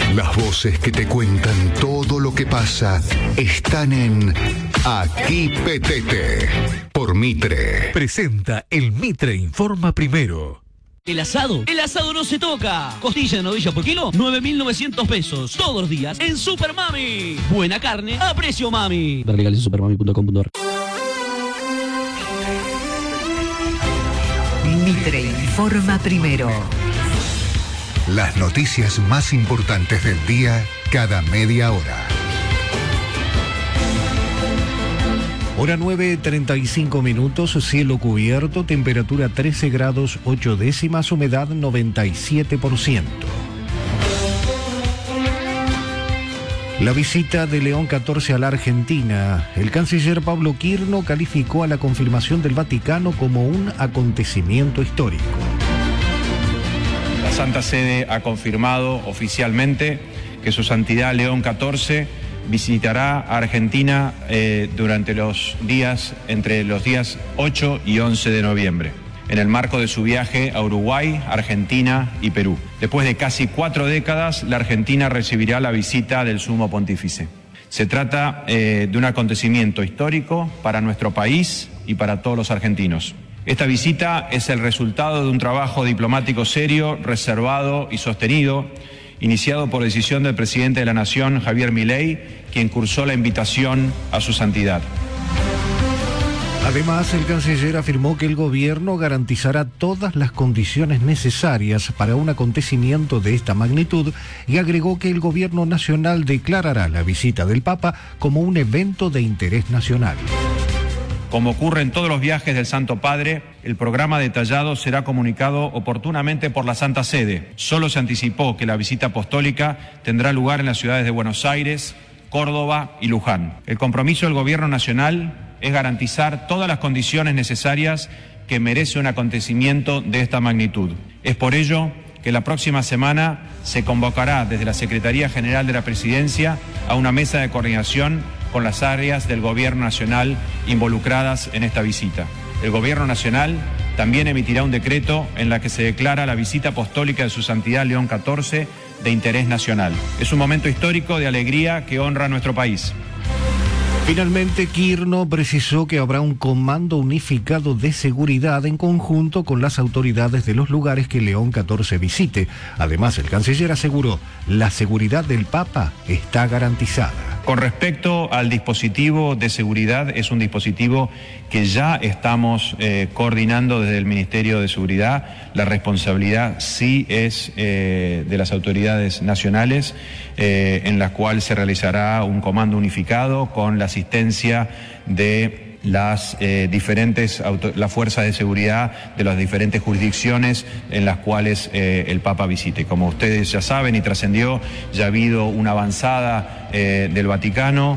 Las voces que te cuentan todo lo que pasa están en Aquí Petete, por Mitre. Presenta el Mitre Informa Primero. ¿El asado? ¡El asado no se toca! Costilla de novilla por kilo, 9.900 pesos. Todos los días en Super Mami. Buena carne a precio mami. Ver legales en supermami.com.ar. Mitre Informa Primero. Las noticias más importantes del día cada media hora. Hora 9:35 minutos, cielo cubierto, temperatura 13 grados 8 décimas, humedad 97%. La visita de León XIV a la Argentina. El canciller Pablo Quirno calificó a la confirmación del Vaticano como un acontecimiento histórico. La Santa Sede ha confirmado oficialmente que su Santidad León XIV visitará a Argentina durante entre los días 8 y 11 de noviembre, en el marco de su viaje a Uruguay, Argentina y Perú. Después de casi 4 décadas, la Argentina recibirá la visita del Sumo Pontífice. Se trata de un acontecimiento histórico para nuestro país y para todos los argentinos. Esta visita es el resultado de un trabajo diplomático serio, reservado y sostenido, iniciado por decisión del presidente de la Nación, Javier Milei, quien cursó la invitación a su santidad. Además, el canciller afirmó que el gobierno garantizará todas las condiciones necesarias para un acontecimiento de esta magnitud y agregó que el gobierno nacional declarará la visita del Papa como un evento de interés nacional. Como ocurre en todos los viajes del Santo Padre, el programa detallado será comunicado oportunamente por la Santa Sede. Solo se anticipó que la visita apostólica tendrá lugar en las ciudades de Buenos Aires, Córdoba y Luján. El compromiso del Gobierno Nacional es garantizar todas las condiciones necesarias que merece un acontecimiento de esta magnitud. Es por ello que la próxima semana se convocará desde la Secretaría General de la Presidencia a una mesa de coordinación con las áreas del Gobierno Nacional involucradas en esta visita. El Gobierno Nacional también emitirá un decreto en la que se declara la visita apostólica de su Santidad León XIV de interés nacional. Es un momento histórico de alegría que honra a nuestro país. Finalmente, Quirno precisó que habrá un comando unificado de seguridad en conjunto con las autoridades de los lugares que León XIV visite. Además, el canciller aseguró, la seguridad del Papa está garantizada. Con respecto al dispositivo de seguridad, es un dispositivo que ya estamos coordinando desde el Ministerio de Seguridad. La responsabilidad sí es de las autoridades nacionales, en la cual se realizará un comando unificado con la asistencia de las fuerzas de seguridad de las diferentes jurisdicciones en las cuales el Papa visite. Como ustedes ya saben y trascendió, ya ha habido una avanzada del Vaticano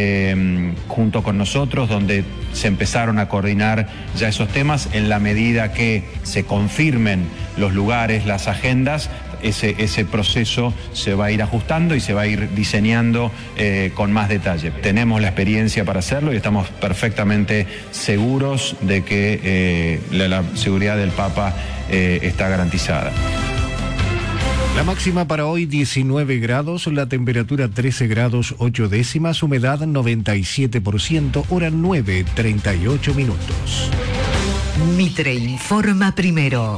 junto con nosotros, donde se empezaron a coordinar ya esos temas. En la medida que se confirmen los lugares, las agendas, ese proceso se va a ir ajustando y se va a ir diseñando con más detalle. Tenemos la experiencia para hacerlo y estamos perfectamente seguros de que la seguridad del Papa está garantizada. La máxima para hoy 19 grados, la temperatura 13 grados 8 décimas, humedad 97%, hora 9:38 minutos. Mitre Informa Primero.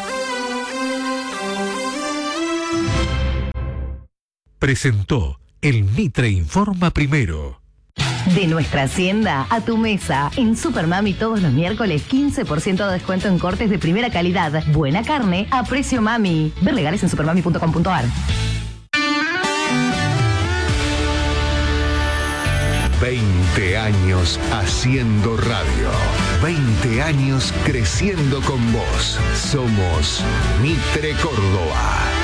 Presentó el Mitre Informa Primero. De nuestra hacienda a tu mesa. En Super Mami todos los miércoles 15% de descuento en cortes de primera calidad. Buena carne a precio mami. Ver legales en supermami.com.ar. 20 años haciendo radio. 20 años creciendo con vos. Somos Mitre Córdoba.